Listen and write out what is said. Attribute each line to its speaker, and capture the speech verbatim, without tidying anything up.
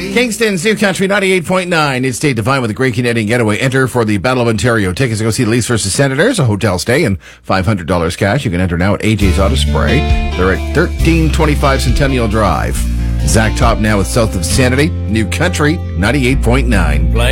Speaker 1: Kingston's New Country ninety-eight point nine. It's Dave Devine with the Great Canadian Getaway. Enter for the Battle of Ontario. Tickets to go see the Leafs versus Senators, a hotel stay, and five hundred dollars cash. You can enter now at A J's Auto Spray. They're at thirteen twenty-five Centennial Drive. Zach Top now with South of Sanity. New Country ninety-eight point nine.